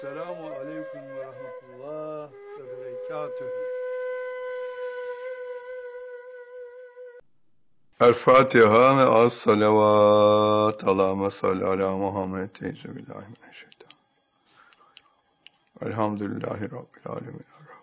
Selamun aleyküm ve rahmetullah ve berekatühü. El Fatiha ve az salavat. Allahümme salli ala Muhammed. Teyze billahi mineşşeytan. Elhamdülillahi Rabbil alemin.